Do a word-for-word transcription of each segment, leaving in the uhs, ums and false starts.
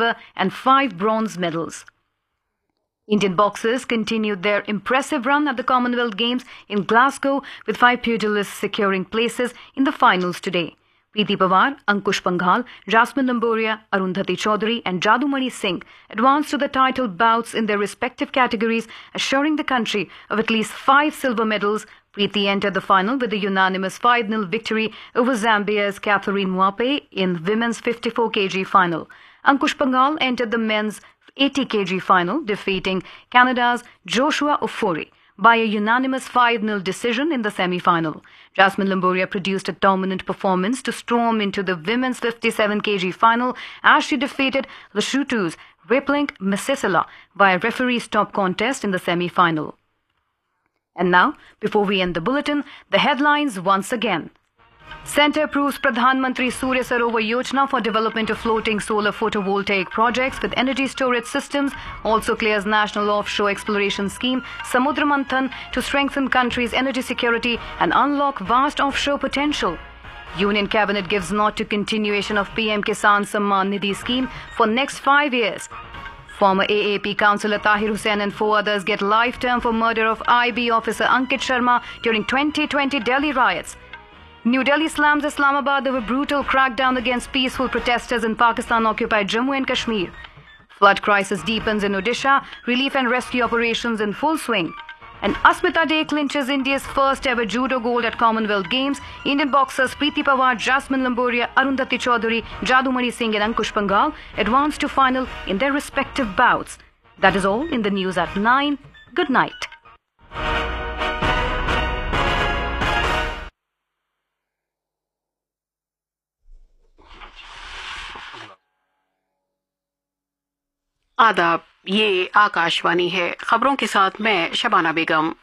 silver and five bronze medals. Indian boxers continued their impressive run at the Commonwealth Games in Glasgow, with five pugilists securing places in the finals today. Preeti Pawar, Ankush Panghal, Jasmine Lamboria, Arundhati Chaudhary and Jadumani Singh advanced to the title bouts in their respective categories, assuring the country of at least five silver medals. Preeti entered the final with a unanimous five nil victory over Zambia's Catherine Mwape in women's fifty-four kilogram final. Ankush Panghal entered the men's eighty kilogram final, defeating Canada's Joshua Ofori by a unanimous five nil decision in the semi-final. Jasmine Lamboria produced a dominant performance to storm into the women's fifty-seven kilogram final as she defeated Lesotho's Riplink Masisela by a referee-stop contest in the semi-final. And now, before we end the bulletin, the headlines once again. Centre approves Pradhan Mantri Surya Sarovar Yojana for development of floating solar photovoltaic projects with energy storage systems. Also clears National Offshore Exploration Scheme Samudra Manthan to strengthen country's energy security and unlock vast offshore potential. Union Cabinet gives nod to continuation of P M Kisan Samman Nidhi scheme for next five years. Former A A P councillor Tahir Hussain and four others get life term for murder of I B officer Ankit Sharma during twenty twenty Delhi riots. New Delhi slams Islamabad over brutal crackdown against peaceful protesters in Pakistan-occupied Jammu and Kashmir. Flood crisis deepens in Odisha, relief and rescue operations in full swing. And Asmita Dey clinches India's first ever judo gold at Commonwealth Games. Indian boxers Preeti Pawar, Jasmine Lamboria, Arundhati Chaudhary, Jadumani Singh and Ankush Panghal advanced to final in their respective bouts. That is all in the news at nine. Good night. आदाब, ये आकाशवाणी है। खबरों के साथ मैं शबाना बेगम।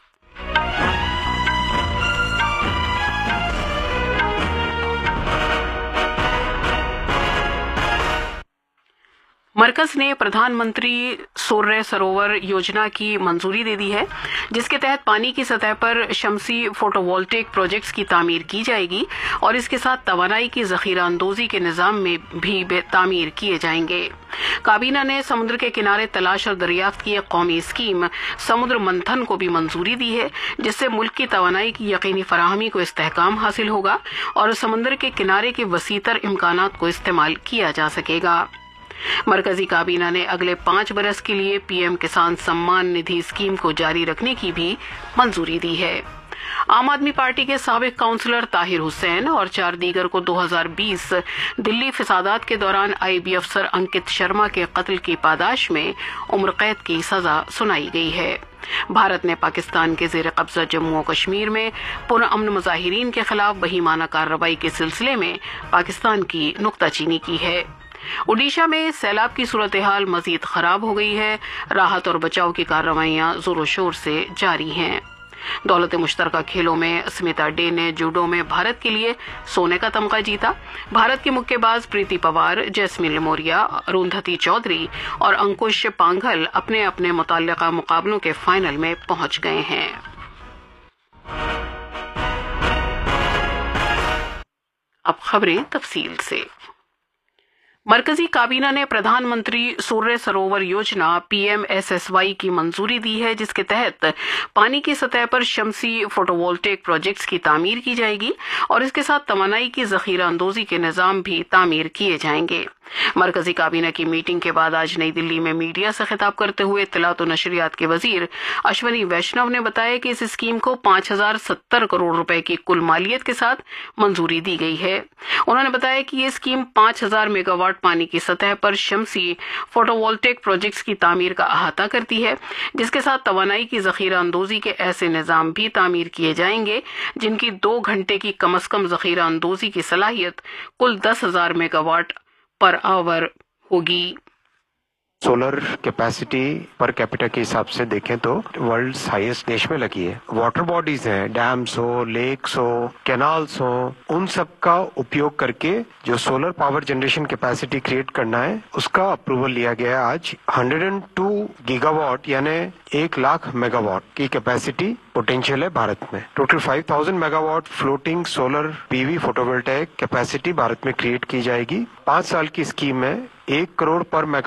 मरकज ने प्रधानमंत्री सूर्य सरोवर योजना की मंजूरी दे दी है, जिसके तहत पानी की सतह पर शमसी फोटोवोल्टेक प्रोजेक्ट्स की तामीर की जाएगी और इसके साथ तवानाई की जखीरा अंदोजी के निजाम में भी तामीर किए जाएंगे। काबीना ने समुद्र के किनारे तलाश और दरियाफ्त की एक कौमी स्कीम समुद्र मंथन को भी मंजूरी दी है, जिससे मुल्क की तवानाई की यकीनी फराहमी को इस्तेहकाम हासिल होगा और समुद्र के किनारे के वसीतर इम्कानात को इस्तेमाल किया जा सकेगा। मरकजी काबीना ने अगले पांच बरस के लिए पीएम किसान सम्मान निधि स्कीम को जारी रखने की भी मंजूरी दी है। आम आदमी पार्टी के साबिक काउंसलर ताहिर हुसैन और चार दीगर को दो हज़ार बीस दिल्ली फिसादात के दौरान आईबी अफसर अंकित शर्मा के कत्ल की पादाश में उम्र कैद की सजा सुनाई गई है। भारत ने पाकिस्तान के जेर कब्जा जम्मू और कश्मीर में पुरअमन मुजाहिरीन के खिलाफ बहीमाना कार्रवाई के सिलसिले में पाकिस्तान की नुक्ताचीनी की है। ओडिशा में सैलाब की सूरत हाल मजीद खराब हो गई है। राहत और बचाव की कार्रवाइयां जोरों शोर से जारी हैं। दौलत मुश्तरका खेलों में अस्मिता डे ने जूडो में भारत के लिए सोने का तमगा जीता। भारत की मुक्केबाज प्रीति पवार, जैस्मिन लमोरिया, अरुंधति चौधरी और अंकुश पांघल अपने अपने मुताल्लिका मुकाबलों के फाइनल में पहुंच गए हैं। अब खबरें तफसील से। मरकजी काबीना ने प्रधानमंत्री सूर्य सरोवर योजना पीएमएसएसवाई की मंजूरी दी है, जिसके तहत पानी की सतह पर शमसी फोटोवोल्टेक प्रोजेक्ट्स की तामीर की जाएगी और इसके साथ तवानाई की जखीरा अंदोजी के निजाम भी तामीर किए जाएंगे। मरकजी काबीना की मीटिंग के बाद आज नई दिल्ली में मीडिया से खिताब करते हुए इत्तलात और नशरियात के वजीर अश्वनी वैष्णव ने बताया कि इस स्कीम को पांच हजार सत्तर करोड़ रुपए की कुल मालियत के साथ मंजूरी दी गई है। उन्होंने बताया कि ये स्कीम पांच हजार मेगावाट पानी की सतह पर शमसी फोटोवोल्टेक प्रोजेक्ट्स की तामीर का अहाता करती है, जिसके साथ तवानाई की जखीरा अंदोजी के ऐसे निजाम भी तामीर किए जाएंगे जिनकी दो घंटे की कम अज कम जखीरा अंदोजी की सलाहियत कुल दस हजार मेगावाट पर आवर होगी। सोलर कैपेसिटी पर कैपिटा के हिसाब से देखें तो वर्ल्ड हाईएस्ट देश में लगी है। वाटर बॉडीज हैं, डैम्स हो, लेक्स हो, कैनाल्स हो, उन सब का उपयोग करके जो solar power generation capacity create करना है उसका अप्रूवल लिया गया है आज। एक सौ दो गीगावाट यानी एक लाख मेगावाट की कैपेसिटी पोटेंशियल है भारत में। टोटल पाँच हज़ार megawatt floating solar PV photovoltaic capacity Bharat में क्रिएट की जाएगी। पांच साल की स्कीम है, एक करोड़ पर मेगा